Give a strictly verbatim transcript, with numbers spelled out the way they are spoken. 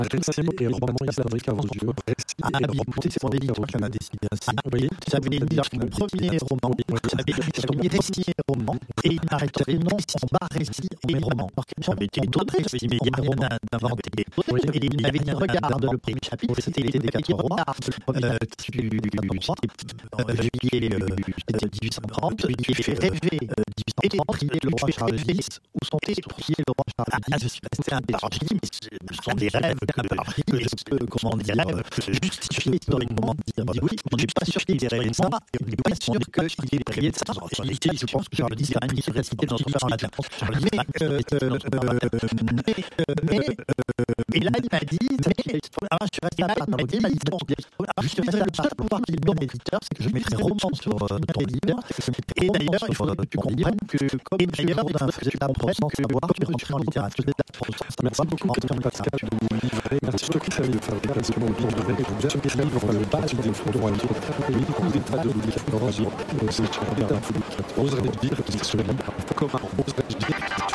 récit et un roman historique aventure. Ah, bien, écoutez, c'est mon éditeur qui en a décidé ainsi. Vous voyez, j'avais dit que mon premier roman, j'avais écrit son récit et roman, et il m'arrêterait non en bas récit et roman. Alors que j'avais été étonné, je me suis dit, mais il y a moyen d'inventer. Et il m'avait dit, regarde le premier chapitre, c'était l'été des quatre rois, euh, tu, euh, juillet euh, dix-huit cent trente, qui fait rêver euh, dix-huit cent trente, qui est le roi Charles six, où sont tes qui est le roi Charles six. Ah, je suis resté un peu parti, mais ce sont des rêves que je peux, comment dire, justifier historiquement, dire, oui, je ne suis pas sûr qu'il ait rêvé ça, et je ne suis pas sûr qu'il ait prié de ça. En réalité, je pense que Charles dix est quand même une efficacité dans son faire en latin. Mais, euh, euh, mais, mais, euh, et là, il m'a dit, alors je suis resté à part dans le il m'a dit, bon, alors je suis resté à part, le pouvoir qu'il donne l'éditeur, c'est que je mettrai roman sur ton livre, et d'ailleurs, il faudrait que tu comprennes que, comme d'ailleurs, je t'apprends sans savoir que tu rentres en littérature. Merci beaucoup, Christian Pascal, de nous livrer. Merci beaucoup, Camille, de faire le quasiment autour de vrai. Je vais livre le bas du fond de royauté. Et du coup, l'état de l'oublication, c'est un peu d'un fou. Oserais-je dire que c'est sur les livres, comment oserais-je dire